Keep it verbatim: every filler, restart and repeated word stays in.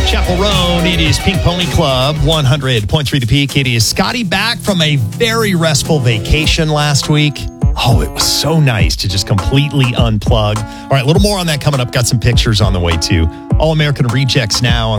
Chapel Roan, it is Pink Pony Club, one hundred point three The Peak. It is Scotty back from a very restful vacation last week. Oh, it was so nice to just completely unplug. All right, a little more on that coming up. Got some pictures on the way, too. All American Rejects now on